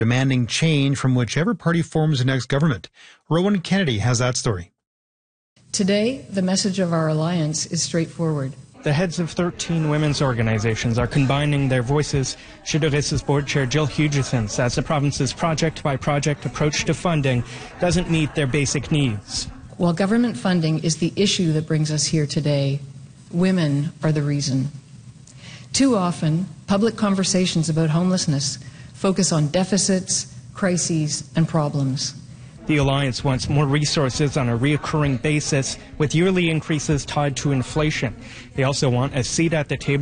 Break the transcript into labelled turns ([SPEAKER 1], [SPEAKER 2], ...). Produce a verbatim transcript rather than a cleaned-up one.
[SPEAKER 1] demanding change from whichever party forms the next government. Rowan Kennedy has that story.
[SPEAKER 2] Today, the message of our alliance is straightforward.
[SPEAKER 3] The heads of thirteen women's organizations are combining their voices. Childres's board chair Jill Hugeson says the province's project-by-project approach to funding doesn't meet their basic needs.
[SPEAKER 2] While government funding is the issue that brings us here today, women are the reason. Too often, public conversations about homelessness focus on deficits, crises, and problems.
[SPEAKER 3] The Alliance wants more resources on a reoccurring basis with yearly increases tied to inflation. They also want a seat at the table